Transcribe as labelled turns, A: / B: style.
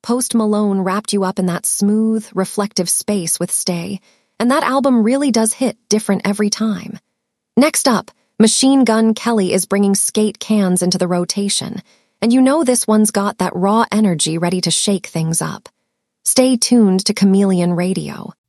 A: Post Malone wrapped you up in that smooth, reflective space with Stay, and that album really does hit different every time. Next up, Machine Gun Kelly is bringing Skate Cans into the rotation, and you know this one's got that raw energy ready to shake things up. Stay tuned to Chameleon Radio.